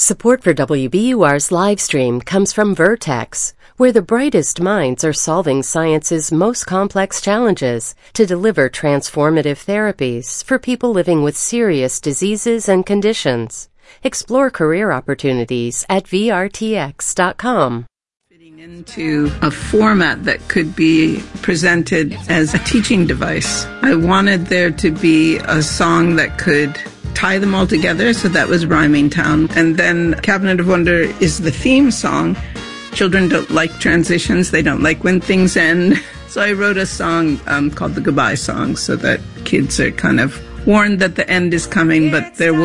Support for WBUR's live stream comes from Vertex, where the brightest minds are solving science's most complex challenges to deliver transformative therapies for people living with serious diseases and conditions. Explore career opportunities at vrtx.com. Fitting into a format that could be presented as a teaching device. I wanted there to be a song that could tie them all together, so that was Rhyming Town. And then Cabinet of Wonder is the theme song. Children don't like transitions. They don't like when things end. So I wrote a song called the Goodbye Song, so that kids are kind of warned that the end is coming, but there will